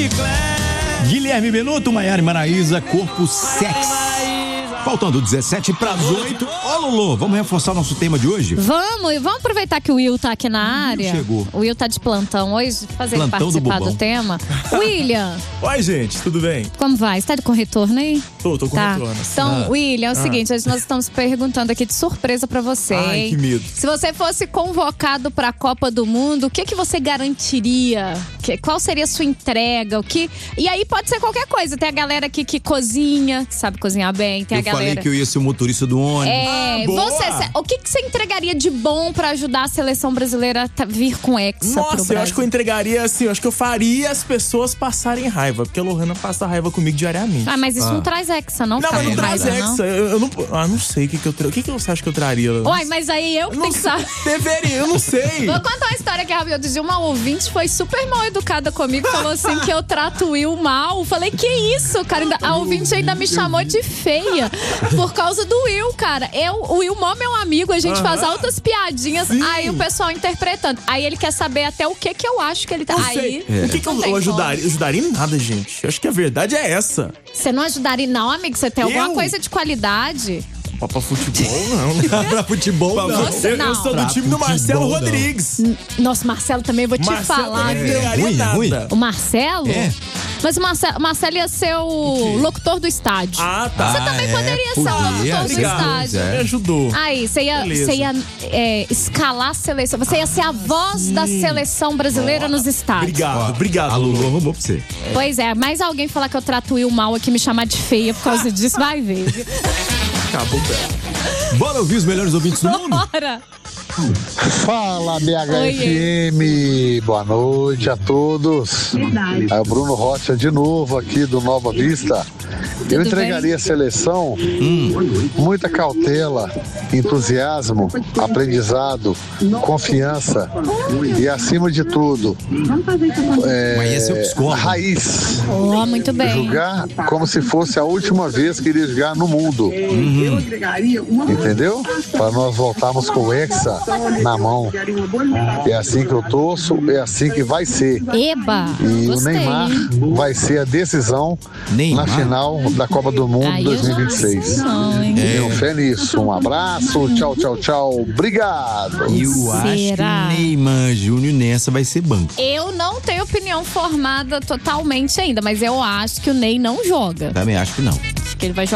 chiclete. Guilherme Benuto, Maiara e Maraísa, Corpo Sex. Faltando 17 para as 8. Ô, Lulu, vamos reforçar nosso tema de hoje? Vamos aproveitar que o Will tá aqui na área. Chegou. O Will tá de plantão hoje, fazer ele Plantão participar do do tema. William, Oi, gente, tudo bem? como vai? Você tá com retorno aí? Tô com retorno. Então, William, é o seguinte, hoje nós estamos perguntando aqui de surpresa pra você, Ai, hein? que medo. Se você fosse convocado pra Copa do Mundo, o que você garantiria? Qual seria a sua entrega? E aí pode ser qualquer coisa. Tem a galera aqui que cozinha, que sabe cozinhar bem. Tem a galera... falei que eu ia ser o motorista do ônibus. boa! O que você entregaria de bom pra ajudar a seleção brasileira a vir com Hexa pro Nossa, Brasil? eu acho que eu entregaria assim, eu acho que eu faria as pessoas passarem raiva, porque a Lohana passa raiva comigo diariamente. Ah, mas isso não traz Hexa, não? Não, ficar mas não com traz raiva, Hexa. Eu não sei o que eu traria. O que você acha que eu traria? Uai, mas aí eu que tenho que saber. Deveria, eu não sei. Vou contar uma história que eu dizia, uma ouvinte foi super mal educada comigo, falou assim que eu trato o Will mal. Falei, que isso, cara? A ouvinte ainda me chamou de feia por causa do Will, cara. O Will mó meu amigo, a gente faz altas piadinhas, aí o pessoal interpretando. Aí ele quer saber até o que eu acho que ele tá... Aí, O que eu ajudaria? Eu ajudaria em nada, gente. Eu acho que a verdade é essa. Você não ajudaria não, amigo? Você tem alguma Eu? coisa de qualidade? Pra futebol, não. Pra futebol, não. Nossa, Eu sou do time do Marcelo futebol, não. Rodrigues. Nossa, Marcelo também, vou te falar, viu? Ruim. O Marcelo? É. Mas o Marcelo ia ser o locutor do estádio. Ah, tá. Você também poderia ser o locutor do Obrigado. estádio. Me ajudou. Aí, você ia escalar a seleção. Você ia ser a voz da seleção brasileira nos estádios. Obrigado, A Lulu Lulu. arrumou pra você. Pois é, mais alguém falar que eu trato o Will mal aqui, me chamar de feia por causa disso, vai ver. Acabou bem. Bora ouvir os melhores ouvintes do mundo? Bora! Fala, BHFM, boa noite a todos. É o Bruno Rocha de novo aqui do Nova Vista. Eu entregaria a seleção muita cautela, entusiasmo, aprendizado, confiança e, acima de tudo, Mas ia ser o psicólogo. raiz. Oh, muito bem. Jogar como se fosse a última vez que iria jogar no mundo. Entendeu? Para nós voltarmos com o Hexa na mão. É assim que eu torço, é assim que vai ser. Eba! E Gostei. o Neymar vai ser a decisão Neymar? na final da Copa do Mundo Aí eu já não 2026. sei não, hein? Tenho fé nisso. Um abraço, tchau, tchau, tchau. Obrigado. Eu acho que Será? o Neymar Júnior nessa vai ser banco. Eu não tenho opinião formada totalmente ainda, mas eu acho que o Ney não joga. Também acho que não. Acho que ele vai jogar.